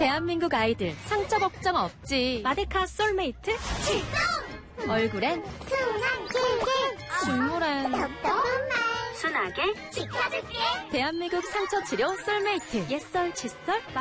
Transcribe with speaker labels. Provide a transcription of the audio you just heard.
Speaker 1: 대한민국 아이들 상처 걱정 없지. 마데카 솔메이트 출동! 얼굴엔
Speaker 2: 순한 게
Speaker 1: 중물엔
Speaker 2: 답답한 말
Speaker 3: 순하게
Speaker 2: 지켜줄게.
Speaker 1: 대한민국 상처 치료 솔메이트. 옛설, 칫솔,